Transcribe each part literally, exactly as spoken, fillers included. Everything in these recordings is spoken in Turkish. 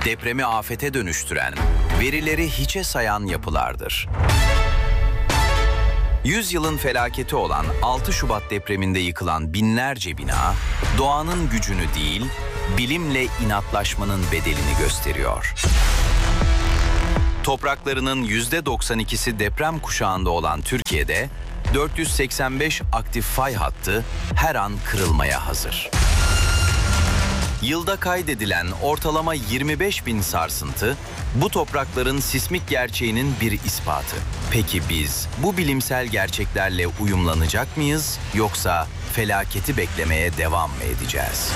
depremi afete dönüştüren, verileri hiçe sayan yapılardır. Yüzyılın felaketi olan altı Şubat depreminde yıkılan binlerce bina, doğanın gücünü değil, bilimle inatlaşmanın bedelini gösteriyor. Topraklarının yüzde doksan ikisi deprem kuşağında olan Türkiye'de, dört yüz seksen beş aktif fay hattı her an kırılmaya hazır. Yılda kaydedilen ortalama yirmi beş bin sarsıntı, bu toprakların sismik gerçeğinin bir ispatı. Peki biz bu bilimsel gerçeklerle uyumlanacak mıyız, yoksa felaketi beklemeye devam mı edeceğiz?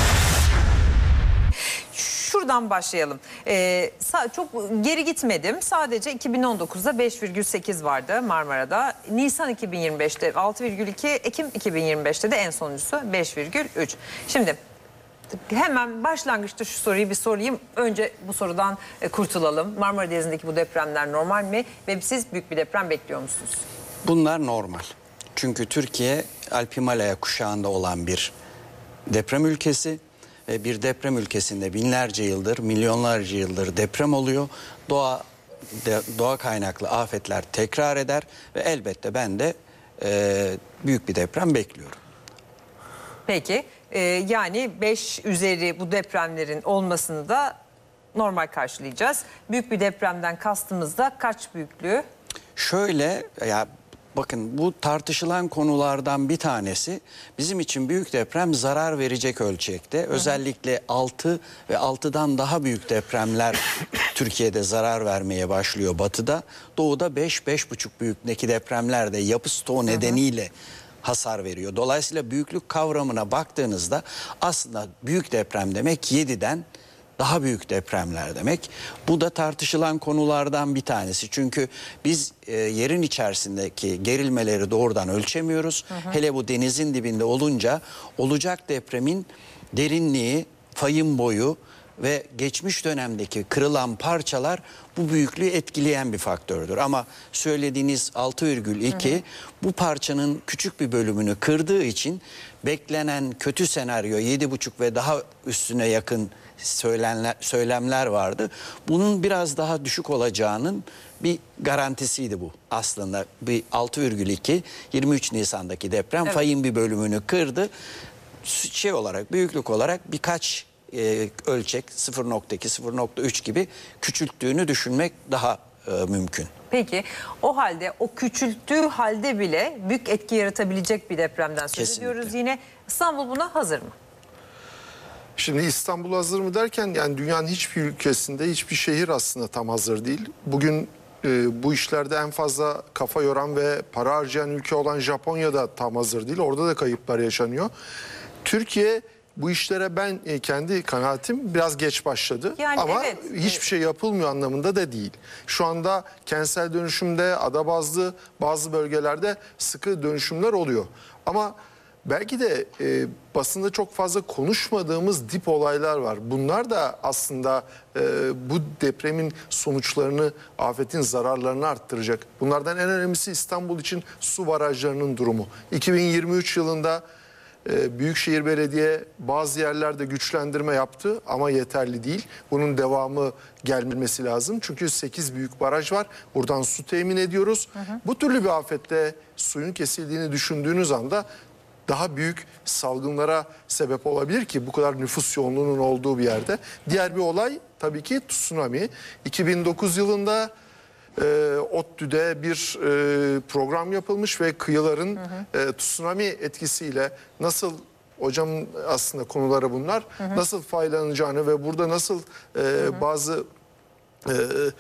Şuradan başlayalım. Ee, çok geri gitmedim. Sadece iki bin on dokuzda beş virgül sekiz vardı Marmara'da. Nisan iki bin yirmi beşte altı virgül iki, Ekim iki bin yirmi beşte de en sonuncusu beş virgül üç. Şimdi hemen başlangıçta şu soruyu bir sorayım. Önce bu sorudan kurtulalım. Marmara Denizi'ndeki bu depremler normal mi? Ve siz büyük bir deprem bekliyor musunuz? Bunlar normal. Çünkü Türkiye Alp Himalaya kuşağında olan bir deprem ülkesi. Ve bir deprem ülkesinde binlerce yıldır, milyonlarca yıldır deprem oluyor. Doğa de, doğa kaynaklı afetler tekrar eder ve elbette ben de e, büyük bir deprem bekliyorum. Peki, e, yani beş üzeri bu depremlerin olmasını da normal karşılayacağız. Büyük bir depremden kastımız da kaç büyüklüğü? Şöyle, ya bakın, bu tartışılan konulardan bir tanesi, bizim için büyük deprem zarar verecek ölçekte. Hı hı. Özellikle altı ve altıdan daha büyük depremler Türkiye'de zarar vermeye başlıyor batıda. Doğuda beş beş buçuk büyüklükteki depremler de yapı stoğu nedeniyle hasar veriyor. Dolayısıyla büyüklük kavramına baktığınızda aslında büyük deprem demek yediden daha büyük depremler demek. Bu da tartışılan konulardan bir tanesi. Çünkü biz e, yerin içerisindeki gerilmeleri doğrudan ölçemiyoruz. Hı hı. Hele bu denizin dibinde olunca olacak depremin derinliği, fayın boyu ve geçmiş dönemdeki kırılan parçalar bu büyüklüğü etkileyen bir faktördür. Ama söylediğiniz altı virgül iki bu parçanın küçük bir bölümünü kırdığı için beklenen kötü senaryo yedi buçuk ve daha üstüne yakın söylenler, söylemler vardı. Bunun biraz daha düşük olacağının bir garantisiydi bu aslında. Bir altı virgül iki yirmi üç Nisan'daki deprem, evet, fayın bir bölümünü kırdı. Şey olarak, büyüklük olarak birkaç e, ölçek sıfır nokta iki sıfır nokta üç gibi küçülttüğünü düşünmek daha e, mümkün. Peki o halde o küçülttüğü halde bile büyük etki yaratabilecek bir depremden söz Kesinlikle ediyoruz yine. İstanbul buna hazır mı? Şimdi İstanbul hazır mı derken, yani dünyanın hiçbir ülkesinde hiçbir şehir aslında tam hazır değil. Bugün e, bu işlerde en fazla kafa yoran ve para harcayan ülke olan Japonya da tam hazır değil. Orada da kayıplar yaşanıyor. Türkiye bu işlere, ben e, kendi kanaatim, biraz geç başladı. Yani ama evet, hiçbir evet. şey yapılmıyor anlamında da değil. Şu anda kentsel dönüşümde, adabazlı bazı bölgelerde sıkı dönüşümler oluyor. Ama belki de e, basında çok fazla konuşmadığımız dip olaylar var. Bunlar da aslında e, bu depremin sonuçlarını, afetin zararlarını arttıracak. Bunlardan en önemlisi İstanbul için su barajlarının durumu. iki bin yirmi üç yılında e, Büyükşehir Belediye bazı yerlerde güçlendirme yaptı ama yeterli değil. Bunun devamı gelmesi lazım. Çünkü sekiz büyük baraj var. Buradan su temin ediyoruz. Hı hı. Bu türlü bir afette suyun kesildiğini düşündüğünüz anda daha büyük salgınlara sebep olabilir ki bu kadar nüfus yoğunluğunun olduğu bir yerde. Diğer bir olay tabii ki tsunami. iki bin dokuz yılında e, ODTÜ'de bir e, program yapılmış ve kıyıların hı hı. E, tsunami etkisiyle nasıl, hocam aslında konuları bunlar, hı hı. nasıl faydalanacağını ve burada nasıl e, hı hı. bazı e,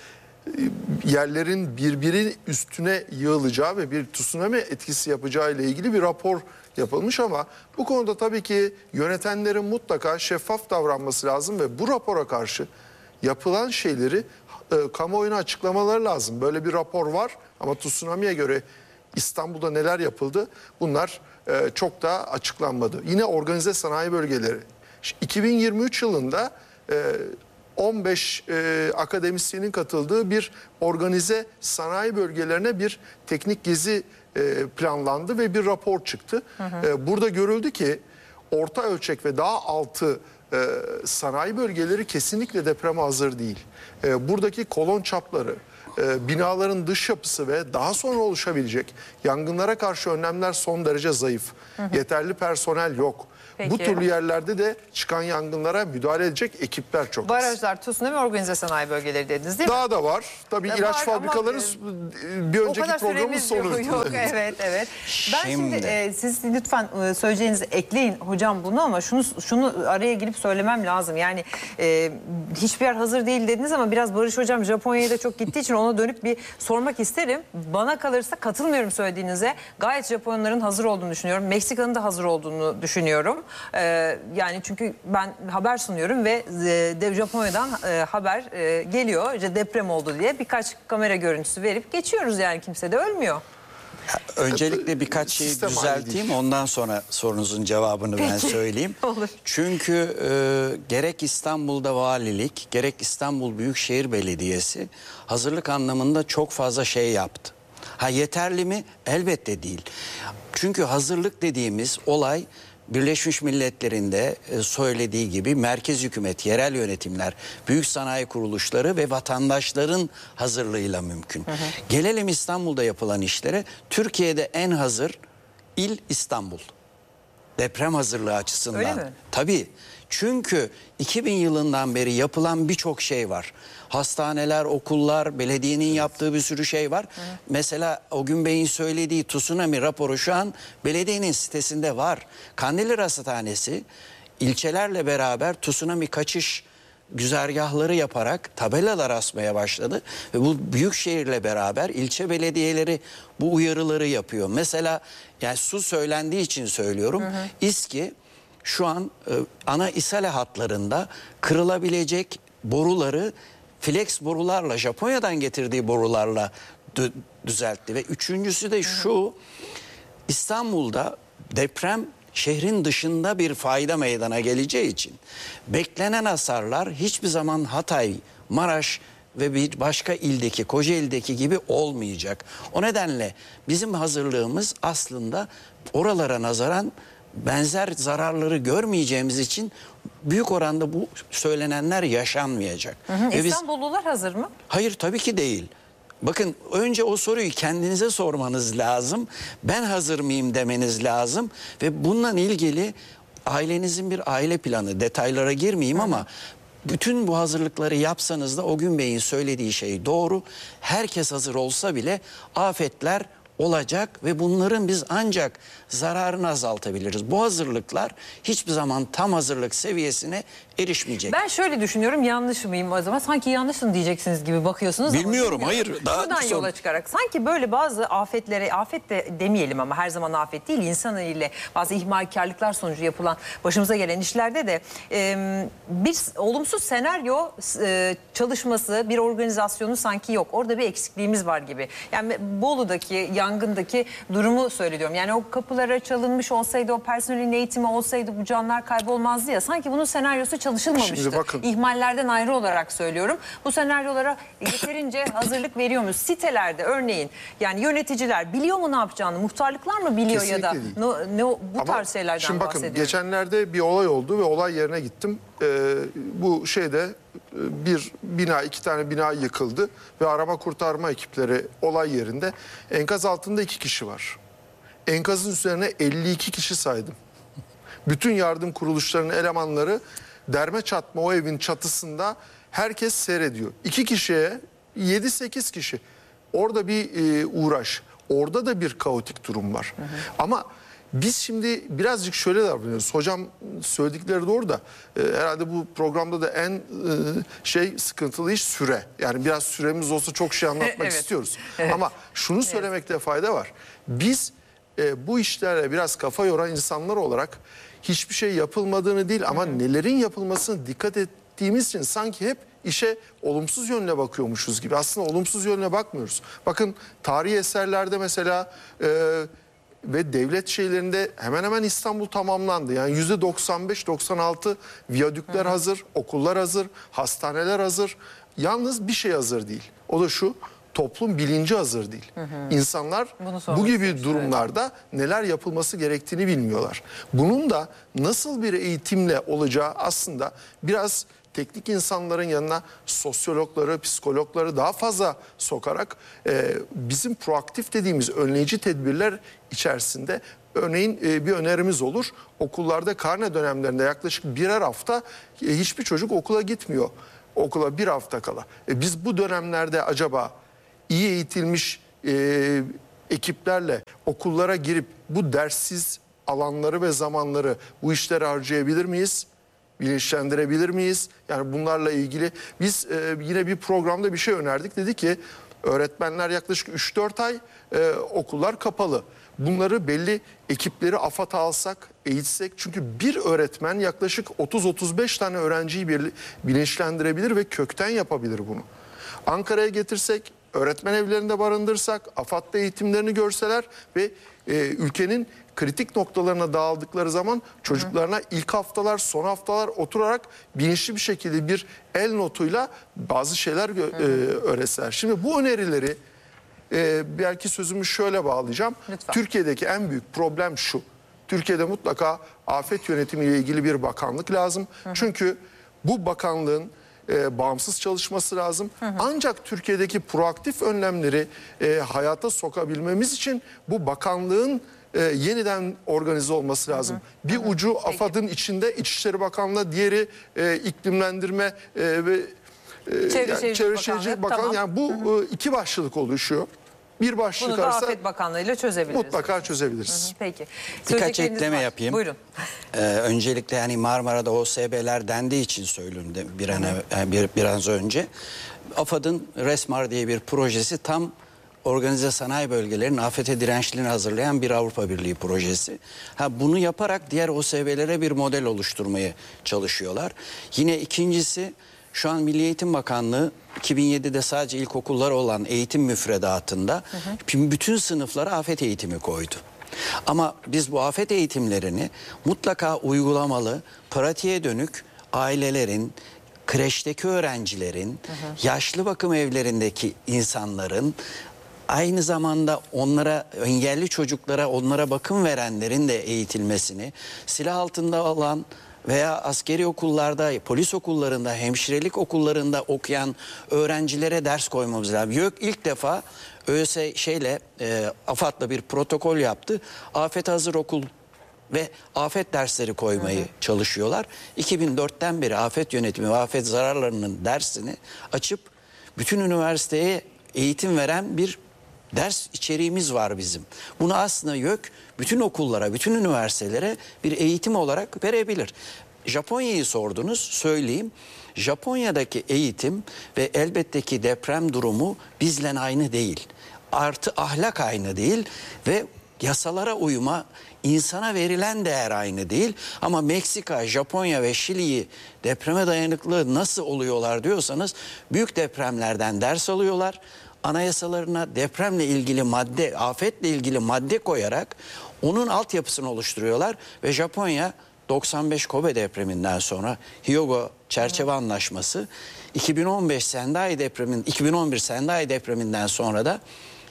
yerlerin birbiri üstüne yığılacağı ve bir tsunami etkisi yapacağı ile ilgili bir rapor yapılmış. Ama bu konuda tabii ki yönetenlerin mutlaka şeffaf davranması lazım ve bu rapora karşı yapılan şeyleri e, kamuoyuna açıklamaları lazım. Böyle bir rapor var ama tsunami'ye göre İstanbul'da neler yapıldı, bunlar e, çok daha açıklanmadı. Yine organize sanayi bölgeleri. iki bin yirmi üç yılında e, on beş e, akademisyenin katıldığı bir organize sanayi bölgelerine bir teknik gezi e, planlandı ve bir rapor çıktı. Hı hı. E, burada görüldü ki orta ölçek ve daha altı e, sanayi bölgeleri kesinlikle depreme hazır değil. E, buradaki kolon çapları, e, binaların dış yapısı ve daha sonra oluşabilecek yangınlara karşı önlemler son derece zayıf. Hı hı. Yeterli personel yok. Peki. Bu türlü yerlerde de çıkan yangınlara müdahale edecek ekipler çok az. Barajlar, tsunami organize sanayi bölgeleri dediniz değil mi? Daha da var. Tabii Ya ilaç var fabrikaları ama, bir önceki programın sonu. Yok, evet, evet. Ben şimdi, Şimdi e, siz lütfen e, söyleyeceğinizi ekleyin hocam bunu ama şunu şunu araya girip söylemem lazım. Yani e, hiçbir yer hazır değil dediniz ama biraz Barış hocam Japonya'ya da çok gittiği için ona dönüp bir sormak isterim. Bana kalırsa katılmıyorum söylediğinize. Gayet Japonların hazır olduğunu düşünüyorum. Meksika'nın da hazır olduğunu düşünüyorum. Ee, yani çünkü ben haber sunuyorum ve e, Japonya'dan e, haber e, geliyor. İşte deprem oldu diye birkaç kamera görüntüsü verip geçiyoruz, yani kimse de ölmüyor. Öncelikle birkaç şeyi Sistem düzelteyim, ondan sonra sorunuzun cevabını ben söyleyeyim. Olur. Çünkü e, gerek İstanbul'da valilik, gerek İstanbul Büyükşehir Belediyesi hazırlık anlamında çok fazla şey yaptı. Ha, yeterli mi? Elbette değil. Çünkü hazırlık dediğimiz olay Birleşmiş Milletler'in de söylediği gibi merkez hükümet, yerel yönetimler, büyük sanayi kuruluşları ve vatandaşların hazırlığıyla mümkün. Hı hı. Gelelim İstanbul'da yapılan işlere. Türkiye'de en hazır il İstanbul. Deprem hazırlığı açısından. Öyle mi? Tabii. Çünkü iki bin yılından beri yapılan birçok şey var. Hastaneler, okullar, belediyenin yaptığı bir sürü şey var. Hı. Mesela o gün Bey'in söylediği tsunami raporu şu an belediyenin sitesinde var. Kandilli Rasathanesi ilçelerle beraber tsunami kaçış güzergahları yaparak tabelalar asmaya başladı. Ve bu büyük şehirle beraber ilçe belediyeleri bu uyarıları yapıyor. Mesela yani su söylendiği için söylüyorum. Hı hı. İSKİ şu an e, ana ishale hatlarında kırılabilecek boruları flex borularla, Japonya'dan getirdiği borularla dü düzeltti. Ve üçüncüsü de şu, İstanbul'da deprem şehrin dışında bir fayda meydana geleceği için beklenen hasarlar hiçbir zaman Hatay, Maraş ve bir başka ildeki, Kocaeli'deki gibi olmayacak. O nedenle bizim hazırlığımız aslında oralara nazaran benzer zararları görmeyeceğimiz için büyük oranda bu söylenenler yaşanmayacak. Hı hı. Ve biz... İstanbullular hazır mı? Hayır, tabii ki değil. Bakın, önce o soruyu kendinize sormanız lazım. Ben hazır mıyım demeniz lazım. Ve bununla ilgili ailenizin bir aile planı, detaylara girmeyeyim Hı. ama bütün bu hazırlıkları yapsanız da o gün Bey'in söylediği şey doğru. Herkes hazır olsa bile afetler olacak ve bunların biz ancak zararını azaltabiliriz. Bu hazırlıklar hiçbir zaman tam hazırlık seviyesine erişmeyecek. Ben şöyle düşünüyorum, yanlış mıyım o zaman? Sanki yanlışsın diyeceksiniz gibi bakıyorsunuz. Bilmiyorum, ama hayır. Daha Buradan son... yola çıkarak sanki böyle bazı afetlere, afet de demeyelim ama her zaman afet değil, insan eliyle bazı ihmalkarlıklar sonucu yapılan, başımıza gelen işlerde de e, bir olumsuz senaryo e, çalışması, bir organizasyonu sanki yok. Orada bir eksikliğimiz var gibi. Yani Bolu'daki, yangındaki durumu söylüyorum. Yani o kapılara çalınmış olsaydı, o personelin eğitimi olsaydı bu canlar kaybolmazdı ya. Sanki bunun senaryosu çalışılmamıştı. İhmallerden ayrı olarak söylüyorum. Bu senaryolara yeterince hazırlık veriyor muyuz? Sitelerde örneğin yani yöneticiler biliyor mu ne yapacağını? Muhtarlıklar mı biliyor? Kesinlikle ya da ne, ne, bu Ama tarz şeylerden şimdi bakın, bahsediyorum. Geçenlerde bir olay oldu ve olay yerine gittim. Ee, bu şeyde bir bina, iki tane bina yıkıldı ve arama kurtarma ekipleri olay yerinde. Enkaz altında iki kişi var. Enkazın üzerine elli iki kişi saydım. Bütün yardım kuruluşlarının elemanları derme çatma o evin çatısında, herkes seyrediyor. İki kişiye yedi sekiz kişi. Orada bir e, uğraş. Orada da bir kaotik durum var. Hı hı. Ama biz şimdi birazcık şöyle davranıyoruz. Hocam söyledikleri doğru da e, herhalde bu programda da en e, şey sıkıntılı iş süre. Yani biraz süremiz olsa çok şey anlatmak evet. istiyoruz. Evet. Ama şunu söylemekte evet. fayda var. Biz e, bu işlerle biraz kafa yoran insanlar olarak hiçbir şey yapılmadığını değil ama Hı -hı. nelerin yapılmasına dikkat ettiğimiz için sanki hep işe olumsuz yönle bakıyormuşuz gibi. Aslında olumsuz yönle bakmıyoruz. Bakın tarihi eserlerde mesela e, ve devlet şeylerinde hemen hemen İstanbul tamamlandı. Yani yüzde doksan beş doksan altı viyadükler Hı -hı. hazır, okullar hazır, hastaneler hazır. Yalnız bir şey hazır değil. O da şu: toplum bilinci hazır değil. Hı hı. İnsanlar bu gibi durumlarda neler yapılması gerektiğini bilmiyorlar. Bunun da nasıl bir eğitimle olacağı aslında biraz teknik insanların yanına sosyologları, psikologları daha fazla sokarak e, bizim proaktif dediğimiz önleyici tedbirler içerisinde örneğin e, bir önerimiz olur. Okullarda karne dönemlerinde yaklaşık birer hafta e, hiçbir çocuk okula gitmiyor. Okula bir hafta kala. E, biz bu dönemlerde acaba iyi eğitilmiş e, ekiplerle okullara girip bu derssiz alanları ve zamanları bu işlere harcayabilir miyiz? Bilinçlendirebilir miyiz? Yani bunlarla ilgili biz e, yine bir programda bir şey önerdik. Dedi ki öğretmenler yaklaşık üç dört ay e, okullar kapalı. Bunları belli ekipleri AFAD'a alsak, eğitsek. Çünkü bir öğretmen yaklaşık otuz otuz beş tane öğrenciyi bilinçlendirebilir ve kökten yapabilir bunu. Ankara'ya getirsek, öğretmen evlerinde barındırsak, AFAD'da eğitimlerini görseler ve e, ülkenin kritik noktalarına dağıldıkları zaman çocuklarına ilk haftalar, son haftalar oturarak bilinçli bir şekilde bir el notuyla bazı şeyler e, öğretseler. Şimdi bu önerileri e, belki sözümü şöyle bağlayacağım. Lütfen. Türkiye'deki en büyük problem şu. Türkiye'de mutlaka afet yönetimiyle ilgili bir bakanlık lazım. Hı hı. Çünkü bu bakanlığın E, bağımsız çalışması lazım. Hı hı. Ancak Türkiye'deki proaktif önlemleri e, hayata sokabilmemiz için bu bakanlığın e, yeniden organize olması lazım. Hı hı. Bir hı hı. ucu Peki. AFAD'ın içinde İçişleri Bakanlığı, diğeri e, iklimlendirme e, ve e, Çevre yani, Şehircilik Şehircilik Bakanlığı. Tamam. Yani bu hı hı. E, iki başlık oluşuyor. Bir başlık Bunu da arsa Afet Bakanlığı ile çözebiliriz. Mutlaka çözebiliriz. Hı hı, peki. Birkaç ekleme var. yapayım. Buyurun. Ee, öncelikle yani Marmara'da O S B'ler dendiği için söylüyorum bir an, yani bir, biraz önce. AFAD'ın RESMAR diye bir projesi tam organize sanayi bölgelerinin afete dirençlerini hazırlayan bir Avrupa Birliği projesi. Ha, bunu yaparak diğer O S B'lere bir model oluşturmaya çalışıyorlar. Yine ikincisi, şu an Milli Eğitim Bakanlığı iki bin yedide sadece ilkokullar olan eğitim müfredatında hı hı. bütün sınıflara afet eğitimi koydu. Ama biz bu afet eğitimlerini mutlaka uygulamalı, pratiğe dönük ailelerin, kreşteki öğrencilerin, hı hı. yaşlı bakım evlerindeki insanların, aynı zamanda onlara, engelli çocuklara, onlara bakım verenlerin de eğitilmesini, silah altında olan veya askeri okullarda, polis okullarında, hemşirelik okullarında okuyan öğrencilere ders koymamız lazım. Yok, ilk defa ÖS şeyle e, AFAD'la bir protokol yaptı. Afet hazır okul ve afet dersleri koymayı hı hı. çalışıyorlar. iki bin dörtten beri afet yönetimi ve afet zararlarının dersini açıp bütün üniversiteye eğitim veren bir ders içeriğimiz var bizim. Bunu aslında YÖK bütün okullara, bütün üniversitelere bir eğitim olarak verebilir. Japonya'yı sordunuz, söyleyeyim. Japonya'daki eğitim ve elbette ki deprem durumu bizle aynı değil. Artı ahlak aynı değil ve yasalara uyma, insana verilen değer aynı değil. Ama Meksika, Japonya ve Şili'yi depreme dayanıklı nasıl oluyorlar diyorsanız büyük depremlerden ders alıyorlar. Anayasalarına depremle ilgili madde, afetle ilgili madde koyarak onun altyapısını oluşturuyorlar ve Japonya doksan beş Kobe depreminden sonra Hyogo Çerçeve Anlaşması, iki bin on beş Sendai depremin, iki bin on bir Sendai depreminden sonra da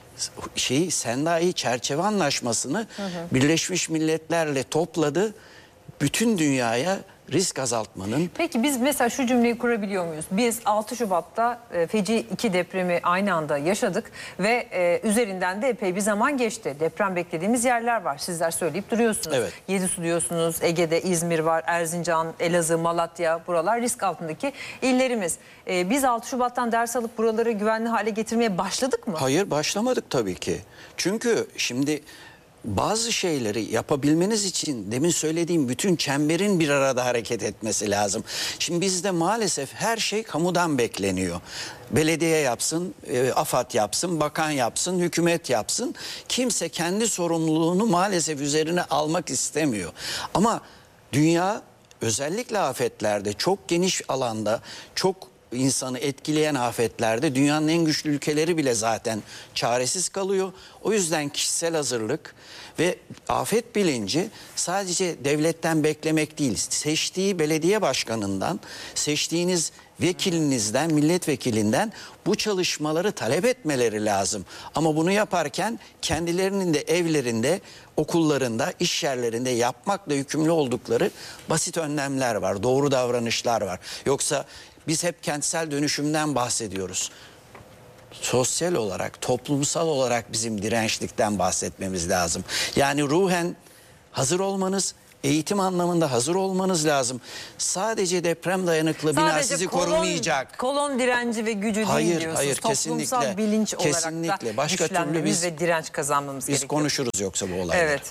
şeyi Sendai Çerçeve Anlaşması'nı hı hı. Birleşmiş Milletler'le topladı. Bütün dünyaya risk azaltmanın... Peki biz mesela şu cümleyi kurabiliyor muyuz? Biz altı Şubat'ta e, feci iki depremi aynı anda yaşadık ve e, üzerinden de epey bir zaman geçti. Deprem beklediğimiz yerler var. Sizler söyleyip duruyorsunuz. Evet. Yedisu diyorsunuz, Ege'de İzmir var, Erzincan, Elazığ, Malatya, buralar risk altındaki illerimiz. E, biz altı Şubat'tan ders alıp buraları güvenli hale getirmeye başladık mı? Hayır, başlamadık tabii ki. Çünkü şimdi... Bazı şeyleri yapabilmeniz için demin söylediğim bütün çemberin bir arada hareket etmesi lazım. Şimdi bizde maalesef her şey kamudan bekleniyor. Belediye yapsın, e, AFAD yapsın, bakan yapsın, hükümet yapsın. Kimse kendi sorumluluğunu maalesef üzerine almak istemiyor. Ama dünya özellikle afetlerde çok geniş alanda, çok insanı etkileyen afetlerde dünyanın en güçlü ülkeleri bile zaten çaresiz kalıyor. O yüzden kişisel hazırlık ve afet bilinci sadece devletten beklemek değil, seçtiği belediye başkanından, seçtiğiniz vekilinizden, milletvekilinden bu çalışmaları talep etmeleri lazım. Ama bunu yaparken kendilerinin de evlerinde, okullarında, iş yerlerinde yapmakla yükümlü oldukları basit önlemler var, doğru davranışlar var. Yoksa biz hep kentsel dönüşümden bahsediyoruz. Sosyal olarak, toplumsal olarak bizim dirençlikten bahsetmemiz lazım. Yani ruhen hazır olmanız, eğitim anlamında hazır olmanız lazım. Sadece deprem dayanıklı bina Sadece sizi kolon, korumayacak. kolon direnci ve gücü Hayır, değil diyorsunuz. hayır, Toplumsal kesinlikle. bilinç Kesinlikle. olarak da Başka türlü güçlenmemiz biz- ve direnç kazanmamız Biz gerekiyor. konuşuruz yoksa bu olayları. Evet.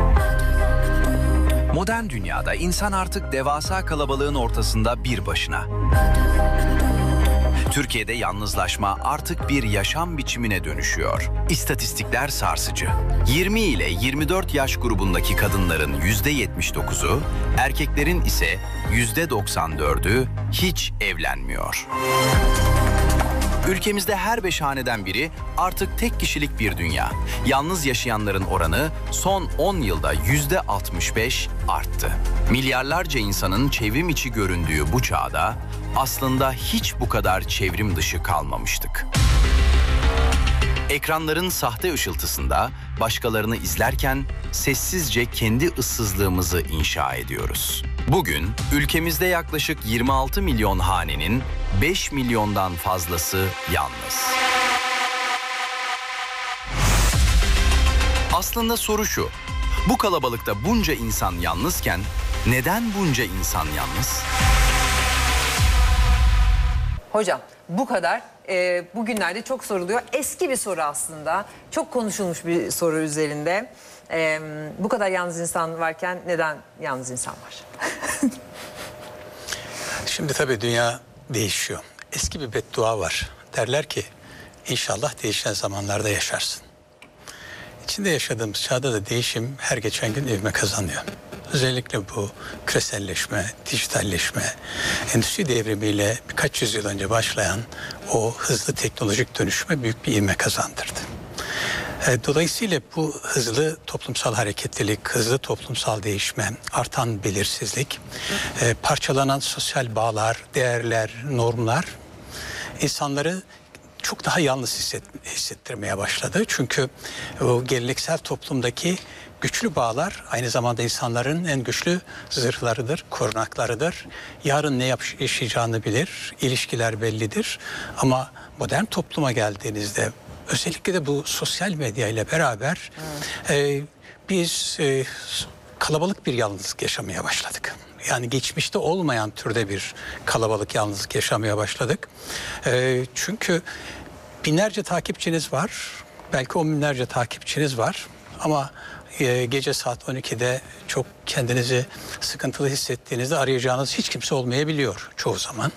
Modern dünyada insan artık devasa kalabalığın ortasında bir başına. Türkiye'de yalnızlaşma artık bir yaşam biçimine dönüşüyor. İstatistikler sarsıcı. yirmi ile yirmi dört yaş grubundaki kadınların yüzde yetmiş dokuzu, erkeklerin ise yüzde doksan dördü hiç evlenmiyor. Ülkemizde her beş haneden biri artık tek kişilik bir dünya. Yalnız yaşayanların oranı son on yılda yüzde altmış beş arttı. Milyarlarca insanın çevrim içi göründüğü bu çağda aslında hiç bu kadar çevrim dışı kalmamıştık. Ekranların sahte ışıltısında başkalarını izlerken sessizce kendi ıssızlığımızı inşa ediyoruz. Bugün ülkemizde yaklaşık yirmi altı milyon hanenin beş milyondan fazlası yalnız. Aslında soru şu, bu kalabalıkta bunca insan yalnızken neden bunca insan yalnız? Hocam bu kadar. Ee, bugünlerde çok soruluyor. Eski bir soru aslında. Çok konuşulmuş bir soru üzerinde. Ee, bu kadar yalnız insan varken neden yalnız insan var? Şimdi tabii dünya değişiyor. Eski bir beddua var. Derler ki inşallah değişen zamanlarda yaşarsın. İçinde yaşadığımız çağda da değişim her geçen gün ivme kazanıyor. Özellikle bu küreselleşme, dijitalleşme, endüstri devrimiyle birkaç yüzyıl önce başlayan o hızlı teknolojik dönüşüme büyük bir ivme kazandırdı. Dolayısıyla bu hızlı toplumsal hareketlilik, hızlı toplumsal değişme, artan belirsizlik, parçalanan sosyal bağlar, değerler, normlar insanları çok daha yalnız hisset, hissettirmeye başladı. Çünkü o geleneksel toplumdaki güçlü bağlar aynı zamanda insanların en güçlü zırhlarıdır, korunaklarıdır. Yarın ne yaşayacağını bilir, ilişkiler bellidir. Ama modern topluma geldiğinizde özellikle de bu sosyal medya ile beraber e, biz e, kalabalık bir yalnızlık yaşamaya başladık. Yani geçmişte olmayan türde bir kalabalık yalnızlık yaşamaya başladık. E, çünkü binlerce takipçiniz var, belki on binlerce takipçiniz var ama e, gece saat on ikide çok kendinizi sıkıntılı hissettiğinizde arayacağınız hiç kimse olmayabiliyor çoğu zaman.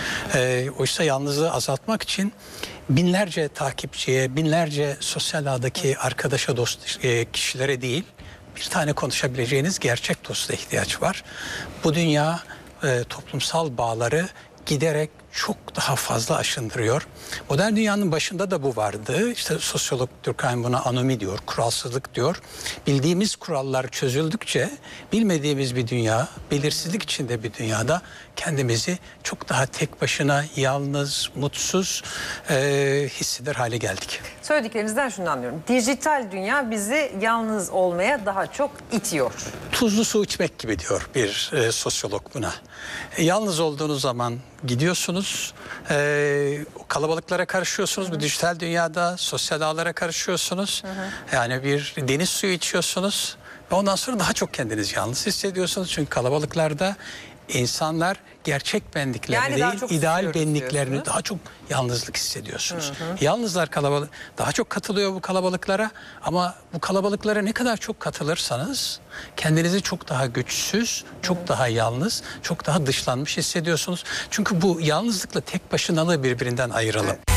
E, oysa yalnızlığı azaltmak için binlerce takipçiye, binlerce sosyal ağdaki arkadaşa, dost e, kişilere değil, bir tane konuşabileceğiniz gerçek dosta ihtiyaç var. Bu dünya e, toplumsal bağları giderek çok daha fazla aşındırıyor. Modern dünyanın başında da bu vardı. İşte sosyolog Durkheim buna anomi diyor, kuralsızlık diyor. Bildiğimiz kurallar çözüldükçe bilmediğimiz bir dünya, belirsizlik içinde bir dünyada kendimizi çok daha tek başına, yalnız, mutsuz e, hisseder hale geldik. Söylediklerinizden şunu anlıyorum. Dijital dünya bizi yalnız olmaya daha çok itiyor. Tuzlu su içmek gibi diyor bir e, sosyolog buna. E, yalnız olduğunuz zaman gidiyorsunuz, e, kalabalıklara karışıyorsunuz. Hı hı. Bu dijital dünyada sosyal ağlara karışıyorsunuz. Hı hı. Yani bir deniz suyu içiyorsunuz. Ve ondan sonra daha çok kendinizi yalnız hissediyorsunuz. Çünkü kalabalıklarda insanlar gerçek benliklerini yani değil, ideal benliklerini diyorsunuz. daha çok yalnızlık hissediyorsunuz. Hı hı. Yalnızlar kalabalık, daha çok katılıyor bu kalabalıklara ama bu kalabalıklara ne kadar çok katılırsanız kendinizi çok daha güçsüz, çok hı hı. daha yalnız, çok daha dışlanmış hissediyorsunuz. Çünkü bu yalnızlıkla tek başınalığı birbirinden ayıralım.